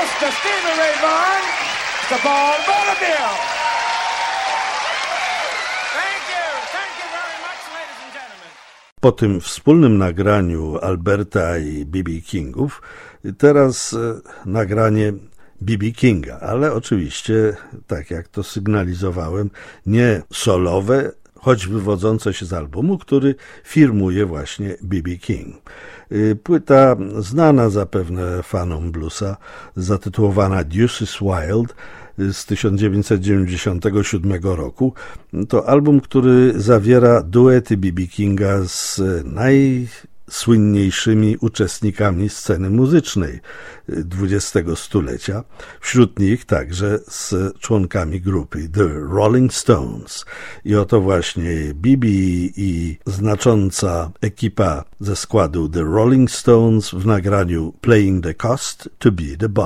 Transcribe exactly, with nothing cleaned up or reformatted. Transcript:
Mister Stevie Ray Vaughan, Mister Paul Bonneville. Thank you, thank you very much, ladies and gentlemen. Po tym wspólnym nagraniu Alberta i B B Kingów, teraz e, nagranie B B Kinga, ale oczywiście, tak jak to sygnalizowałem, nie solowe, choć wywodzące się z albumu, który firmuje właśnie B B King. Płyta znana zapewne fanom bluesa, zatytułowana Deuces Wild z tysiąc dziewięćset dziewięćdziesiątego siódmego roku. To album, który zawiera duety B B Kinga z najsłynniejszymi uczestnikami sceny muzycznej dwudziestego stulecia. Wśród nich także z członkami grupy The Rolling Stones. I oto właśnie B B i znacząca ekipa ze składu The Rolling Stones w nagraniu Playing the Cost to be the Boss.